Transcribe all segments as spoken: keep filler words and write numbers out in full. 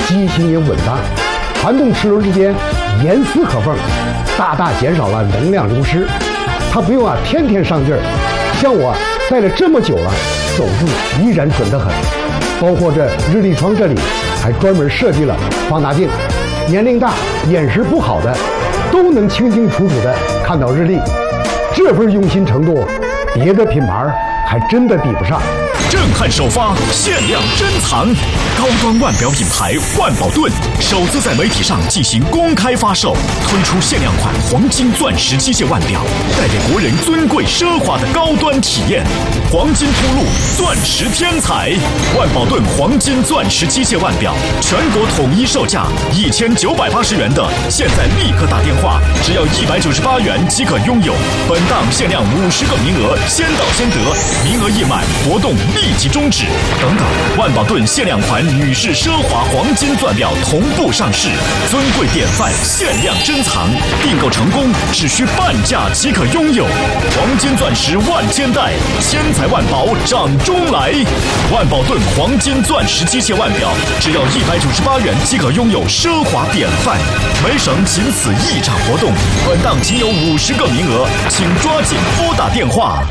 机型也稳当，传动齿轮之间严丝合缝，大大减少了能量流失。它不用啊天天上劲儿，像我戴了这么久了，走路依然准得很。包括这日历窗这里还专门设计了放大镜，年龄大、眼神不好的都能清清楚楚地看到日历。这份用心程度，别的品牌还真的比不上。 震撼首发，限量珍藏，高端腕表品牌万宝盾首次在媒体上进行公开发售，推出限量款黄金钻石机械腕表，带给国人尊贵奢华的高端体验。黄金铺路，钻石天才，万宝盾黄金钻石机械腕表，全国统一售价一千九百八十元的，现在立刻打电话，只要一百九十八元即可拥有。本档限量五十个名额，先到先得，名额一满，活动立即终止。等等，万宝盾限量款女士奢华黄金钻表同步上市，尊贵典范，限量珍藏，订购成功只需半价即可拥有。黄金钻石万千代，千财万宝掌中来。万宝盾黄金钻石机械腕表，只要一百九十八元即可拥有奢华典范。梅省仅此一场活动，本档仅有五十个名额，请抓紧拨打电话。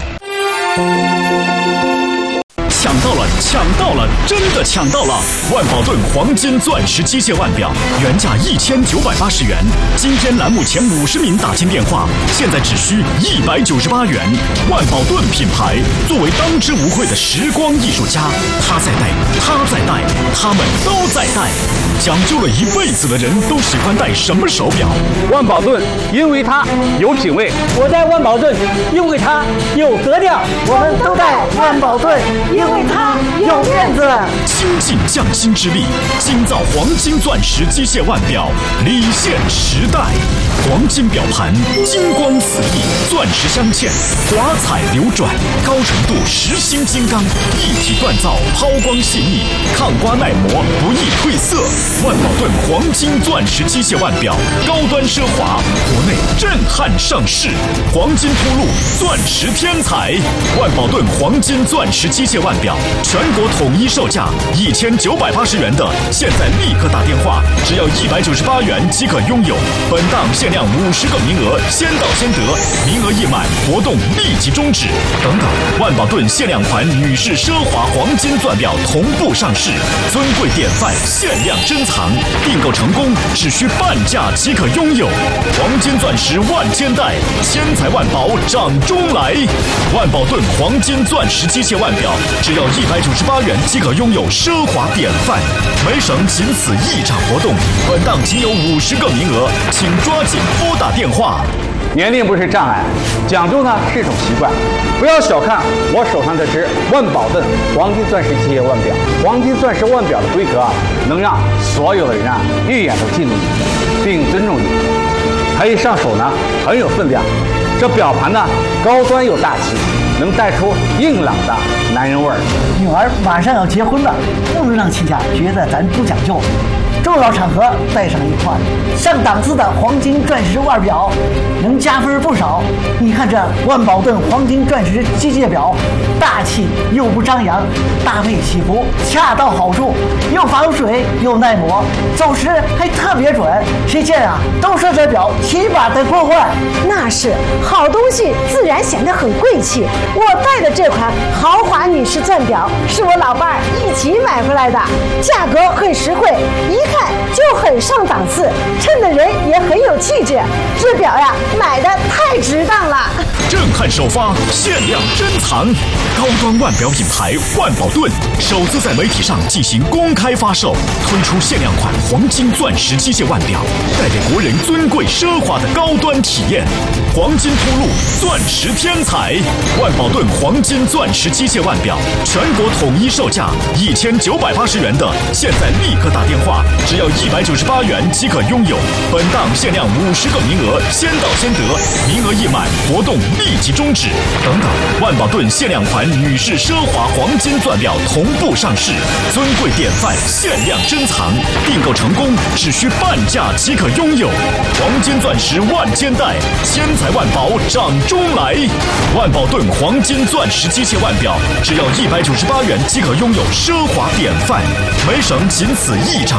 抢到了，抢到了，真的抢到了！万宝盾黄金钻石机械腕表，原价一千九百八十元，今天栏目前五十名打进电话，现在只需一百九十八元。万宝盾品牌作为当之无愧的时光艺术家，他在戴，他在戴，他们都在戴。讲究了一辈子的人都喜欢戴什么手表？ 万宝盾，因为它有品位。 我戴万宝盾，因为它有格调。我们都戴万宝盾，因为它有面子。 倾尽匠心之力，精造黄金钻石机械腕表，礼现时代。黄金表盘，金光四溢，钻石镶嵌，华彩流转，高程度实心金刚，一体锻造，抛光细腻，抗刮耐磨，不易褪色。万宝盾黄金钻石机械腕表，高端奢华，国内震撼上市。黄金铺路，钻石天才。万宝盾黄金钻石机械腕表，全国统一售价一千九百八十元的，现在立刻打电话，只要一百九十八元即可拥有。本档限量五十个名额，先到先得，名额一满，活动立即终止。等等，万宝盾限量款女士奢华黄金钻表同步上市，尊贵典范，限量珍藏，订购成功只需半价即可拥有。黄金钻石万千代，千财万宝掌中来。万宝盾黄金钻石机械腕表，只要一百九十八元即可拥有奢华典范。梅省仅此一场活动，本档仅有五十个名额，请抓紧拨打电话。 年龄不是障碍，讲究呢是一种习惯。不要小看我手上这只万宝盾黄金钻石机械腕表，黄金钻石腕表的规格啊，能让所有的人啊一眼都记住你，并尊重你。它一上手呢很有分量，这表盘呢高端又大气，能带出硬朗的男人味儿。 女儿马上要结婚了，不能让亲家觉得咱不讲究。重要场合带上一块上档次的黄金钻石腕表，能加分不少。你看这万宝盾黄金钻石机械表，大气又不张扬，搭配起伏恰到好处，又防水又耐磨，走时还特别准。谁见啊都说这表提把得破坏。 那是好东西，自然显得很贵气。我戴的这款豪华女士钻表是我老伴儿一起买回来的，价格很实惠，一看就很上档次，衬的人也很有气质。这表呀，买的太值当了。 震撼首发，限量珍藏，高端腕表品牌万宝盾首次在媒体上进行公开发售，推出限量款黄金钻石机械腕表，带给国人尊贵奢华的高端体验。黄金铺路，钻石天才，万宝盾黄金钻石机械腕表，全国统一售价一千九百八十元的，现在立刻打电话，只要一百九十八元即可拥有。本档限量五十个名额，先到先得，名额一满，活动立即终止。等等，万宝盾限量款女士奢华黄金钻表同步上市，尊贵典范，限量珍藏，订购成功只需半价即可拥有。黄金钻石万千代，千财万宝掌中来。万宝盾黄金钻石机械腕表，只要一百九十八元即可拥有奢华典范。梅省仅此一场